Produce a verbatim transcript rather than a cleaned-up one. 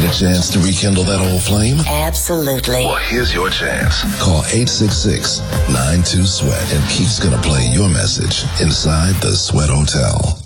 Need a chance to rekindle that old flame? Absolutely. Well, here's your chance. Call eight six six, nine two, SWEAT and Keith's gonna play your message inside the Sweat Hotel.